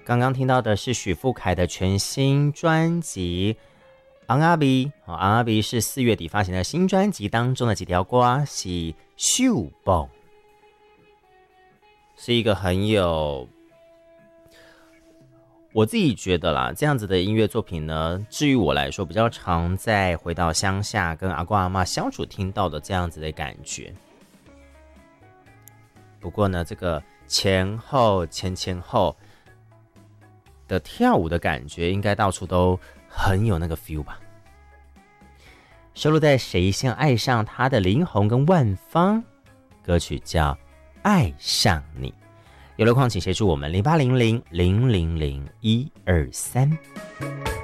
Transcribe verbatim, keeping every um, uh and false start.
刚刚听到的是许富凯的全新专辑《昂阿比》，昂阿比是四月底发行的新专辑当中的几条歌是秀蹦，是一个很有，我自己觉得啦，这样子的音乐作品呢，至于我来说，比较常在回到乡下跟阿公阿嬷相处听到的这样子的感觉。不过呢，这个前后前前后的跳舞的感觉，应该到处都很有那个 feel 吧。收录在《谁先爱上他》的林红跟万芳，歌曲叫《爱上你》。有了况请协助我们零八零零零零零一二三。